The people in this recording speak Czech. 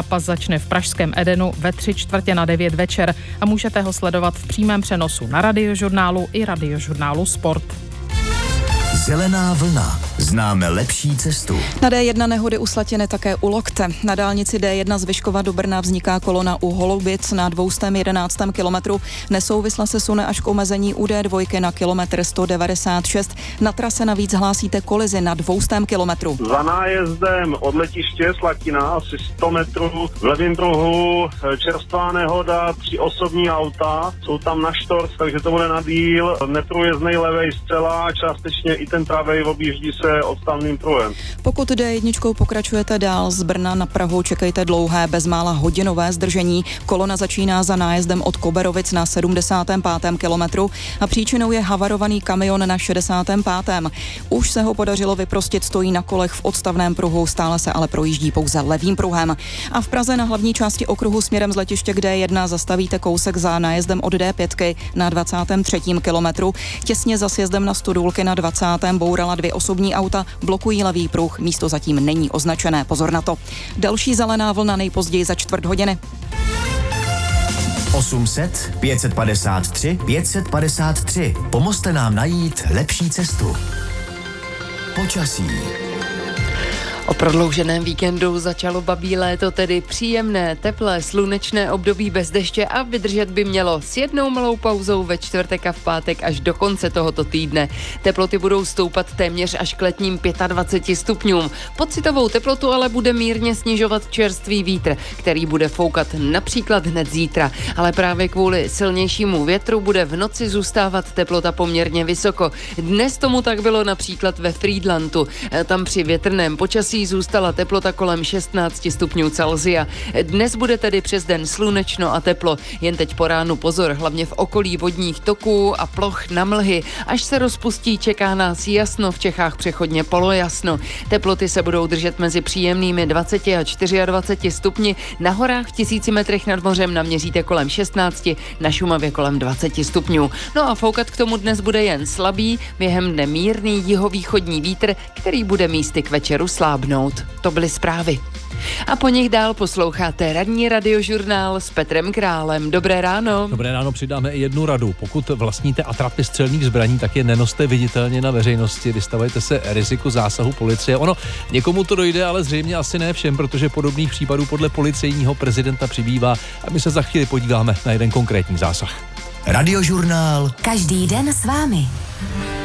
Zápas začne v pražském Edenu ve 8:45 večer a můžete ho sledovat v přímém přenosu na Radiožurnálu i Radiožurnálu Sport. Zelená vlna. Známe lepší cestu. Na D1 nehody u Slatiny, také u Lokte. Na dálnici D1 z Vyškova do Brna vzniká kolona u Holubic na 211. kilometru. Nesouvisle se sune až k omezení u D2 na kilometr 196. Na trase navíc hlásíte kolizi na 200. kilometru. Za nájezdem od letiště Slatina asi 100 metrů v levém pruhu čerstvá nehoda, 3 osobní auta, jsou tam na štorc, takže to bude na díl. Neprůjezdnej levej zcela, částečně i ten pravej objíždí se odstavným pruhem. Pokud D1 pokračujete dál z Brna na Prahu, čekejte dlouhé, bezmála hodinové zdržení. Kolona začíná za nájezdem od Koberovic na 75. kilometru a příčinou je havarovaný kamion na 65. Už se ho podařilo vyprostit, stojí na kolech v odstavném pruhu, stále se ale projíždí pouze levým pruhem. A v Praze na hlavní části okruhu směrem z letiště k D1 zastavíte kousek za nájezdem od D5 na 23. kilometru. Těsně za sjezdem na Studulky na 20. bourala 2 osobní auta, blokují levý pruh, místo zatím není označené, pozor na to. Další zelená vlna nejpozději za čtvrt hodiny. 800 553 553. Pomozte nám najít lepší cestu. Počasí. O prodlouženém víkendu začalo babí léto, tedy příjemné, teplé, slunečné období bez deště a vydržet by mělo s jednou malou pauzou ve čtvrtek a v pátek až do konce tohoto týdne. Teploty budou stoupat téměř až k letním 25 stupňům. Pocitovou teplotu ale bude mírně snižovat čerstvý vítr, který bude foukat například hned zítra. Ale právě kvůli silnějšímu větru bude v noci zůstávat teplota poměrně vysoko. Dnes tomu tak bylo například ve Frýdlantu. Tam při větrném počasí zůstala teplota kolem 16 stupňů Celsia. Dnes bude tedy přes den slunečno a teplo. Jen teď po ránu pozor, hlavně v okolí vodních toků a ploch na mlhy. Až se rozpustí, čeká nás jasno, v Čechách přechodně polojasno. Teploty se budou držet mezi příjemnými 20 a 24 stupni. Na horách v 1000 metrech nad mořem naměříte kolem 16, na Šumavě kolem 20 stupňů. No a foukat k tomu dnes bude jen slabý, během dne mírný jihovýchodní vítr, který bude místy k večeru slábnout. To byly zprávy. A po nich dál posloucháte ranní Radiožurnál s Petrem Králem. Dobré ráno. Dobré ráno, přidáme i jednu radu. Pokud vlastníte atrapy střelných zbraní, tak je nenoste viditelně na veřejnosti, vystavujete se riziku zásahu policie. Ono, někomu to dojde, ale zřejmě asi ne všem, protože podobných případů podle policejního prezidenta přibývá a my se za chvíli podíváme na jeden konkrétní zásah. Radiožurnál. Každý den s vámi.